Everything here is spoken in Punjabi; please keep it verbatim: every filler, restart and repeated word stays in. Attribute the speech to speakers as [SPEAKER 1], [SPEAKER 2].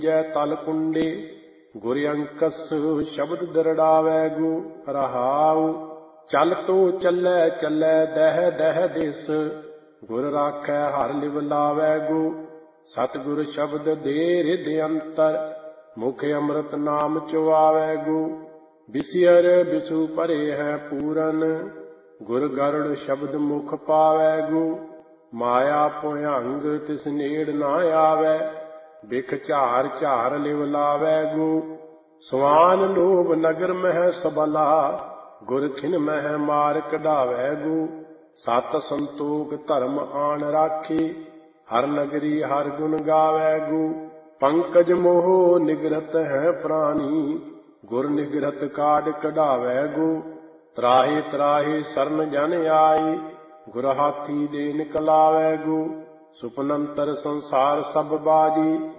[SPEAKER 1] ਜੈ ਤਲ ਕੁੰਡੇ ਗੁਰ ਅੰਕਸ ਸ਼ਬਦ ਦਰੜਾਵੈ ਗੋ ਰਹਾਉ। ਚਲ ਤੋ ਚੱਲੈ ਚੱਲੈ ਦਹਿ ਦਹਿ ਦਿਸ ਗੁਰ ਰਾਖੈ ਹਰਿ ਲਿਵ ਲਾਵੈ ਗੋ। ਸਤਿਗੁਰ ਸ਼ਬਦ ਦੇ ਰਿਦ ਅੰਤਰ ਮੁਖ ਅੰਮ੍ਰਿਤ ਨਾਮ ਚੁਆਵੈ ਗੋ। ਬਿਸਿਅਰ ਬਿਸੂ ਭਰੇ ਹੈ ਪੂਰਨ ਗੁਰ ਗਰੜ ਸ਼ਬਦ ਮੁਖ ਪਾਵੈ ਗੋ। ਮਾਇਆ ਭੁਯੰਗ ਤਿਸ ਨੇੜ ਨਾ ਆਵੈ ਬਿਖ ਝਾਰ ਝਾਰ ਲਿਵ ਲਾਵੈ ਗੋ। ਸਵਾਨ ਲੋਭ ਨਗਰ ਮਹਿ ਸਬਲਾ ਗੁਰ ਖਿਨ ਮਹਿ ਮਾਰ ਕਢਾਵੈ ਗੋ। ਸਤ ਸੰਤੋਖ ਧਰਮ ਆਣ ਰਾਖੇ ਹਰ ਨਗਰੀ ਹਰ ਗੁਣ ਗਾਵੈ ਗੋ। ਪੰਕਜ ਮੋਹ ਨਿਗ੍ਰਤ ਹੈ ਪ੍ਰਾਨੀ ਗੁਰ ਨਿਗ੍ਰਤ ਕਾਢ ਕਢਾਵੈ ਗੋ। ਤਰਾਹੇ ਤਰਾਹੇ ਸਰਨ ਜਨ ਆਈ ਗੁਰ ਹਾਥੀ ਦੇ ਨਿਕਲਾਵੈ ਗੋ। ਸੁਪਨੰਤਰ ਸੰਸਾਰ ਸਭ ਬਾਜੀ